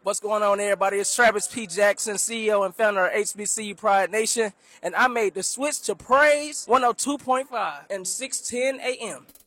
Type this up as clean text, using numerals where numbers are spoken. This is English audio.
What's going on, everybody? It's Travis P. Jackson, CEO and founder of HBCU Pride Nation, and I made the switch to Praise 102.5 and 6:10 a.m.